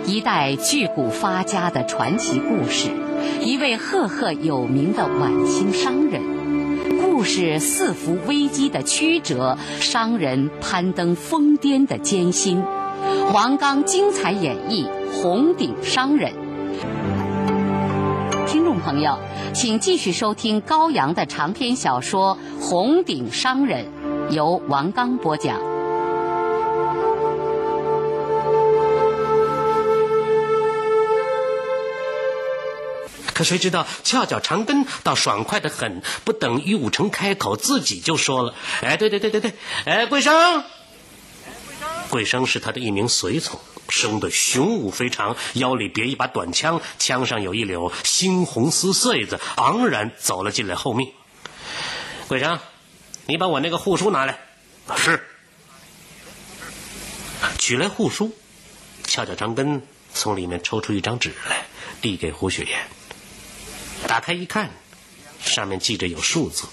一代巨贾发家的传奇故事，一位赫赫有名的晚清商人，故事四伏危机的曲折，商人攀登疯癫的艰辛。王刚精彩演绎《红顶商人》。听众朋友，请继续收听高阳的长篇小说《红顶商人》，由王刚播讲。 可谁知道翘脚长根倒爽快得很，不等于武成开口，自己就说了：“哎，对，哎，贵生。”贵生是他的一名随从，生得雄武非常，腰里别一把短枪，枪上有一绺猩红丝穗子，昂然走了进来后面。贵生，你把我那个户书拿来。是。取来户书，翘脚长根从里面抽出一张纸来，递给胡雪岩。打开一看，上面记着有数字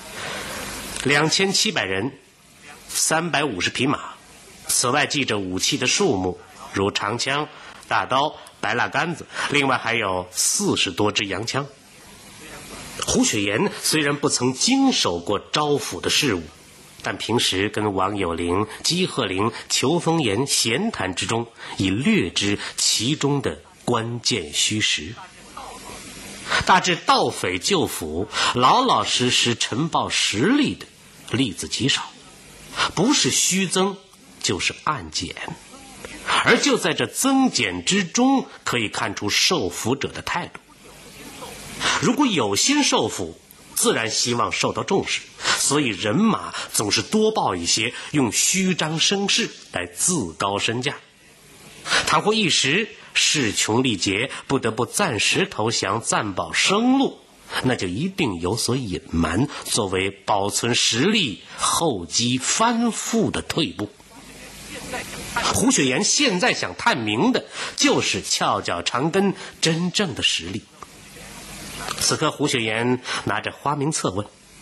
：2700人，350匹马。此外记着武器的数目，如长枪、大刀、白蜡杆子，另外还有40多支洋枪。胡雪岩虽然不曾经手过招抚的事务，但平时跟王有龄、姬鹤龄、裘风言闲谈之中，已略知其中的关键虚实。大致盗匪救俘、老老实实呈报实力的例子极少，不是虚增就是暗减，而就在这增减之中，可以看出受俘者的态度。如果有心受俘，自然希望受到重视，所以人马总是多报一些，用虚张声势来自高身价。倘或一时势穷力竭，不得不暂时投降，暂保生路，那就一定有所隐瞒，作为保存实力、厚积翻覆的退步。胡雪岩现在想探明的就是翘脚长根真正的实力。此刻胡雪岩拿着花名册问：“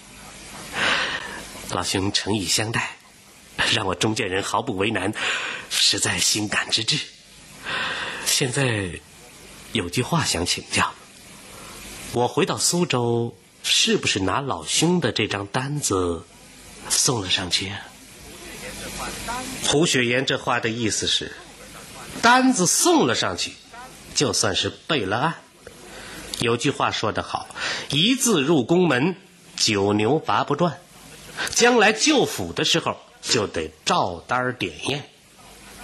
老兄诚意相待，让我中间人毫不为难，实在心感之至。现在有句话想请教，我回到苏州，是不是拿老兄的这张单子送了上去啊？”胡雪岩这话的意思是，单子送了上去，就算是备了案。有句话说得好，一字入宫门，9牛拔不转。将来救府的时候，就得照单点验。